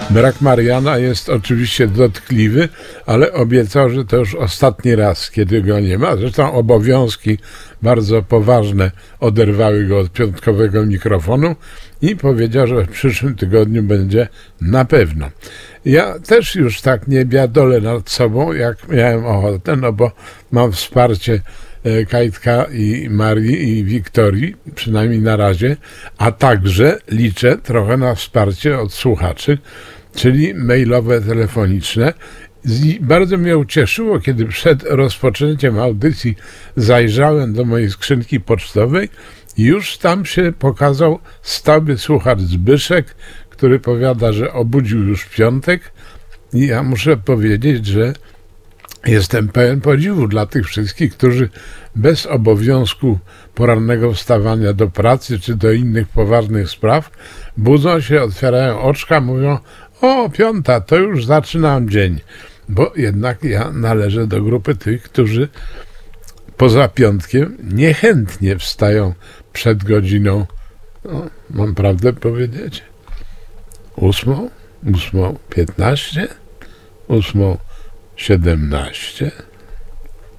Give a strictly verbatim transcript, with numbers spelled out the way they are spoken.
Brak Mariana jest oczywiście dotkliwy, ale obiecał, że to już ostatni raz, kiedy go nie ma. Zresztą obowiązki bardzo poważne oderwały go od piątkowego mikrofonu i powiedział, że w przyszłym tygodniu będzie na pewno. Ja też już tak nie biadolę nad sobą, jak miałem ochotę, no bo mam wsparcie Kajtka i Marii i Wiktorii, przynajmniej na razie, a także liczę trochę na wsparcie od słuchaczy, czyli mailowe, telefoniczne. I bardzo mnie ucieszyło, kiedy przed rozpoczęciem audycji zajrzałem do mojej skrzynki pocztowej i już tam się pokazał stały słuchacz Zbyszek, który powiada, że obudził już piątek i ja muszę powiedzieć, że jestem pełen podziwu dla tych wszystkich, którzy bez obowiązku porannego wstawania do pracy czy do innych poważnych spraw budzą się, otwierają oczka, mówią: o, piąta, to już zaczynam dzień. Bo jednak ja należę do grupy tych, którzy poza piątkiem niechętnie wstają przed godziną, no, mam prawdę powiedzieć, ósmą, ósmą piętnaście, ósmą siedemnaście.